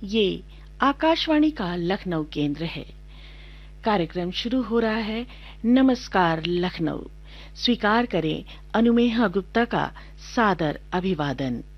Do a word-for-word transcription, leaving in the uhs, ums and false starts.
ये आकाशवाणी का लखनऊ केंद्र है। कार्यक्रम शुरू हो रहा है। नमस्कार लखनऊ। स्वीकार करें अनुमेहा गुप्ता का सादर अभिवादन।